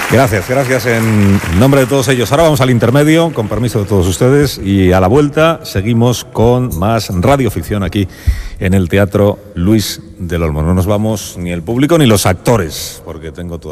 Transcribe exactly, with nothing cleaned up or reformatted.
Gracias, gracias en nombre de todos ellos. Ahora vamos al intermedio, con permiso de todos ustedes, y a la vuelta seguimos con más radioficción aquí en el Teatro Luis del Olmo. No nos vamos ni el público ni los actores, porque tengo todavía